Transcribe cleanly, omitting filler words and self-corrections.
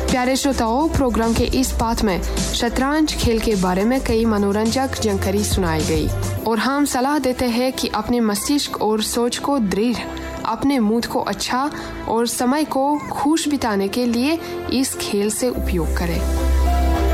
प्यारे श्रोताओं, प्रोग्राम के इस पाठ में शतरंज खेल के बारे में कई मनोरंजक जानकारी सुनाई गई और हम सलाह देते हैं कि अपने मस्तिष्क और सोच को दृढ़, अपने मूड को अच्छा और समय को खुश बिताने के लिए इस खेल से उपयोग करें।